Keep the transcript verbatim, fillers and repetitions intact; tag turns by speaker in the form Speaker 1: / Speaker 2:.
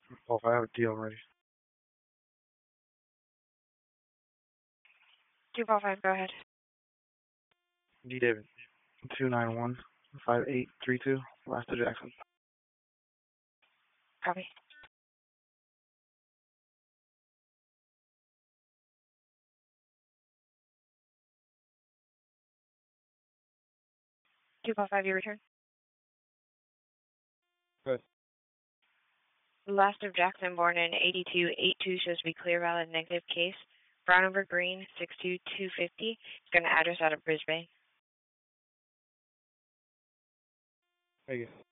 Speaker 1: Oh, if I have a deal ready.
Speaker 2: two four five, go ahead.
Speaker 1: D David. two nine one five eight three two. Last to Jackson.
Speaker 2: Copy. two four five, you return.
Speaker 1: Good.
Speaker 2: Last of Jackson, born in eighty-two eighty-two, shows to be clear, valid, negative case. Brown over green, six two two fifty. It's got an address out of Brisbane.
Speaker 1: Thank you.